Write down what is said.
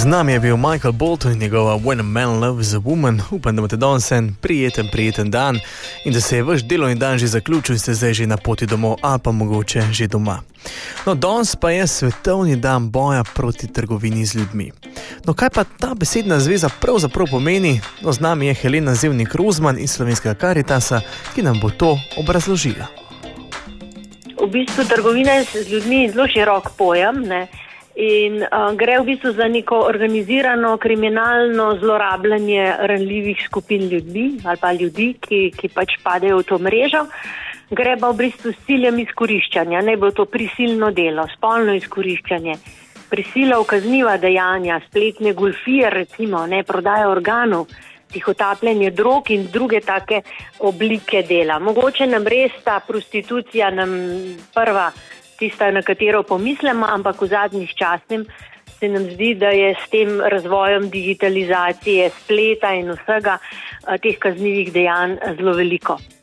Z nami je bil Michael Bolton in njegova When a Man Loves a Woman. Upam, da imate danes en prijeten dan in da se je vaš delovni dan že zaključil in ste zdaj že na poti domov ali pa mogoče že doma. No, danes pa je svetovni dan boja proti trgovini z ljudmi. No, kaj pa ta besedna zveza pravzaprav pomeni? No, z nami je Helena Zevnik-Rozman iz Slovenskega Karitasa, ki nam bo to obrazložila. V bistvu trgovina z ljudmi je zelo širok pojem, ne? In gre v bistvu za neko organizirano kriminalno zlorabljanje ranljivih skupin ljudi ali pa ljudi, ki pač padejo v to mrežo. Gre pa v bistvu s ciljem izkoriščanja, ne bo to prisilno delo, spolno izkoriščanje, prisila v kazniva dejanja, spletne goljufije recimo, ne, prodaja organov, tihotapljanje drog in druge take oblike dela. Mogoče nam res ta prostitucija nam prva tista, na katero pomislimo, ampak v zadnjih časih se nam zdi, da je s tem razvojem digitalizacije, spleta in vsega teh kaznivih dejanj zelo veliko.